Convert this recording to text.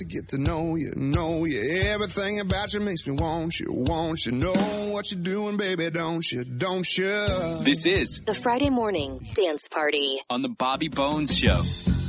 Get to know you, everything about you makes me want you, know what you're doing, baby, don't you? This is the Friday Morning Dance Party on the Bobby Bones Show.